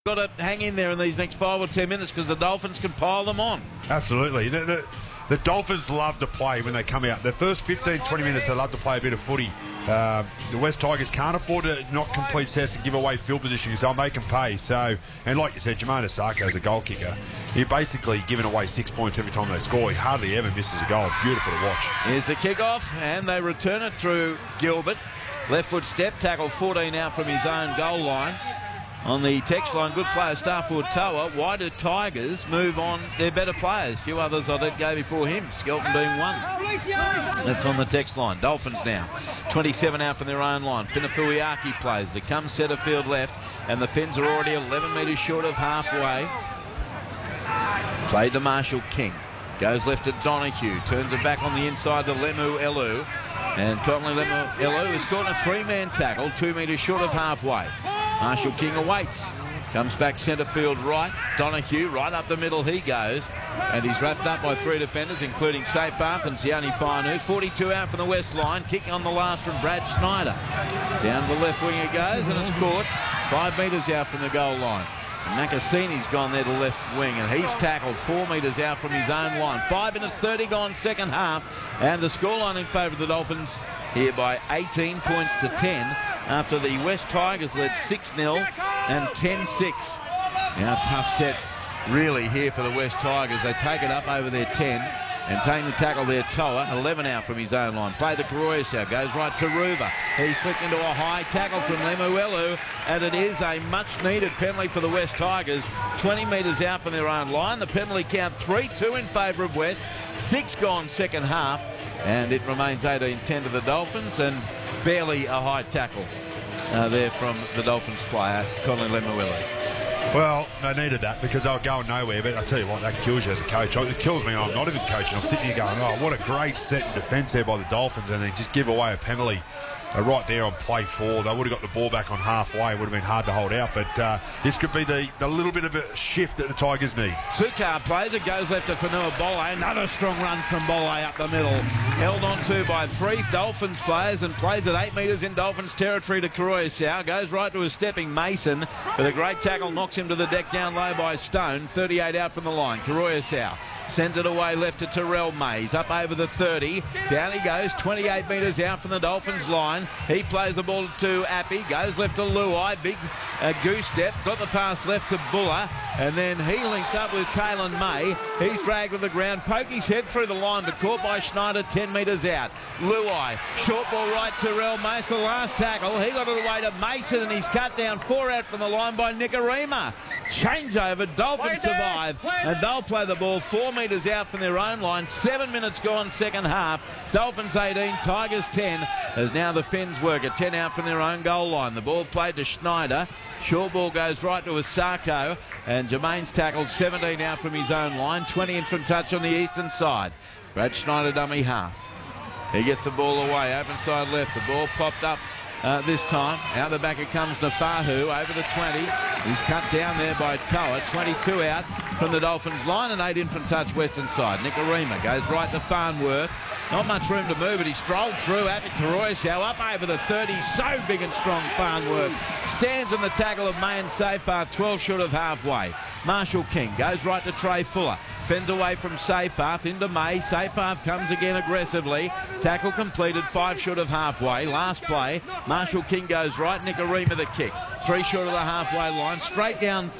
Got to hang in there in these next 5 or 10 minutes because the Dolphins can pile them on. Absolutely. The Dolphins love to play when they come out. The first 15, 20 minutes, they love to play a bit of footy. The West Tigers can't afford to not complete sets and give away field position because they'll make them pay. So, and like you said, Jamayne Isaako is a goal kicker. You're basically giving away 6 points every time they score. He hardly ever misses a goal. It's beautiful to watch. Here's the kickoff, and they return it through Gilbert. Left foot step, tackle 14 out from his own goal line. On the text line, good player Starford Toa. Why do Tigers move on? They're better players. A few others I let go before him, Skelton being one. That's on the text line. Dolphins now. 27 out from their own line. Pinafuiaki plays. It comes centre field left, and the Finns are already 11 metres short of halfway. Played to Marshall King. Goes left to Donahue. Turns it back on the inside to Lemu Elu. And Conley Lemu Elu has caught a 3-man tackle, 2 metres short of halfway. Marshall King awaits. Comes back centre field right. Donahue right up the middle he goes. And he's wrapped up by 3 defenders, including Safepath and Sione Fainu. 42 out from the west line. Kicking on the last from Brad Schneider. Down the left wing it goes, and it's caught 5 metres out from the goal line. Nakasini's gone there to left wing, and he's tackled 4 metres out from his own line. 5 minutes 30 gone second half, and the scoreline in favour of the Dolphins here by 18 points to 10 after the West Tigers led 6-0 and 10-6. Now tough set really here for the West Tigers. They take it up over their 10 and taking the tackle there, Toa, 11 out from his own line. Play the Karoyasau, goes right to Ruva. He's flicked into a high tackle from Lemuelu, and it is a much-needed penalty for the West Tigers. 20 metres out from their own line. The penalty count 3-2 in favour of West. 6 gone second half, and it remains 18-10 to the Dolphins, and barely a high tackle there from the Dolphins player, Conley Lemuelu. Well, they needed that because they were going nowhere, but I tell you what, that kills you as a coach. It kills me. I'm not even coaching. I'm sitting here going, oh, what a great set in defence there by the Dolphins, and then just give away a penalty right there on play 4. They would have got the ball back on halfway. It would have been hard to hold out, but this could be the little bit of a shift that the Tigers need. Sukar plays it, goes left to Fanua Bole. Another strong run from Bole up the middle. Held on to by 3 Dolphins players and plays at 8 metres in Dolphins territory to Karoyasau. Goes right to a stepping Mason, but a great tackle knocks him to the deck down low by Stone. 38 out from the line. Karoyasau sends it away left to Terrell Mays. Up over the 30. Down he goes, 28 metres out from the Dolphins line. He plays the ball to Appy. Goes left to Luai. Big goose step. Got the pass left to Buller. And then he links up with Taylor May. He's dragged to the ground. Poked his head through the line, but caught by Schneider 10 metres out. Luai. Short ball right to Terrell Mays. The last tackle. He got it away to Mason, and he's cut down 4 out from the line by Nikorima. Changeover. Dolphins survive. And they'll play the ball 4 metres out from their own line. 7 minutes gone second half. Dolphins 18, Tigers 10. As now the Finns work at 10 out from their own goal line. The ball played to Schneider. Short ball goes right to Isaako, and Jermaine's tackled 17 out from his own line. 20 in from touch on the eastern side. Brad Schneider dummy half. He gets the ball away, open side left. The ball popped up this time. Out the back it comes to Fahu over the 20. He's cut down there by Toa. 22 out from the Dolphins line and 8 in from touch western side. Nikorima goes right to Farnworth. Not much room to move, but he strolled through at Karoyasau up over the 30. So big and strong, Farnworth. Stands on the tackle of May and Safepath, 12 short of halfway. Marshall King goes right to Trey Fuller. Fends away from Safepath into May. Safepath comes again aggressively. Tackle completed, 5 short of halfway. Last play, Marshall King goes right. Nikorima the kick. 3 short of the halfway line. Straight down